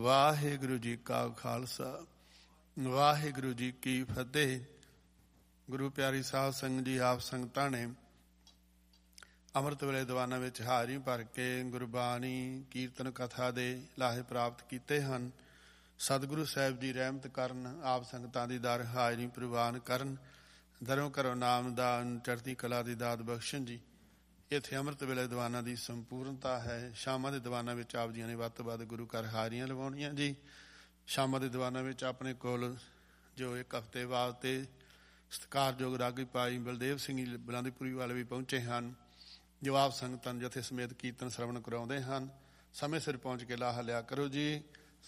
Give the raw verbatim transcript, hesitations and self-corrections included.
ਵਾਹਿਗੁਰੂ ਜੀ ਕਾ ਖਾਲਸਾ ਵਾਹਿਗੁਰੂ ਜੀ ਕੀ ਫਤਿਹ। ਗੁਰੂ ਪਿਆਰੀ ਸਾਧ ਸੰਗਤ ਜੀ, ਆਪ ਸੰਗਤਾਂ ਨੇ ਅੰਮ੍ਰਿਤ ਵੇਲੇ ਦੀਵਾਨਾਂ ਵਿੱਚ ਹਾਜ਼ਰੀ ਭਰ ਕੇ ਗੁਰਬਾਣੀ ਕੀਰਤਨ ਕਥਾ ਦੇ ਲਾਹੇ ਪ੍ਰਾਪਤ ਕੀਤੇ ਹਨ। ਸਤਿਗੁਰੂ ਸਾਹਿਬ ਜੀ ਰਹਿਮਤ ਕਰਨ, ਆਪ ਸੰਗਤਾਂ ਦੀ ਦਰ ਹਾਜ਼ਰੀ ਪ੍ਰਵਾਨ ਕਰਨ, ਦਰੋਂ ਘਰੋਂ ਨਾਮ ਦਾਨ ਚੜ੍ਹਦੀ ਕਲਾ ਦੀ ਦਾਤ ਬਖਸ਼ਣ ਜੀ। ਇੱਥੇ ਅੰਮ੍ਰਿਤ ਵੇਲੇ ਦੀਵਾਨਾਂ ਦੀ ਸੰਪੂਰਨਤਾ ਹੈ। ਸ਼ਾਮਾਂ ਦੇ ਦੀਵਾਨਾਂ ਵਿੱਚ ਆਪ ਜੀਆਂ ਨੇ ਵੱਧ ਤੋਂ ਵੱਧ ਗੁਰੂ ਘਰ ਹਾਜ਼ਰੀਆਂ ਲਵਾਉਣੀਆਂ ਜੀ। ਸ਼ਾਮਾਂ ਦੇ ਦੀਵਾਨਾਂ ਵਿੱਚ ਆਪਣੇ ਕੋਲ ਜੋ ਇੱਕ ਹਫ਼ਤੇ ਬਾਅਦ ਤੇ ਸਤਿਕਾਰਯੋਗ ਰਾਗੀ ਭਾਈ ਬਲਦੇਵ ਸਿੰਘ ਜੀ ਬਲਾਂਦੀਪੁਰੀ ਵਾਲੇ ਵੀ ਪਹੁੰਚੇ ਹਨ, ਜੋ ਆਪ ਸੰਗਤਾਂ ਜਥੇ ਸਮੇਤ ਕੀਰਤਨ ਸਰਵਣ ਕਰਾਉਂਦੇ ਹਨ। ਸਮੇਂ ਸਿਰ ਪਹੁੰਚ ਕੇ ਲਾਹਾ ਲਿਆ ਕਰੋ ਜੀ।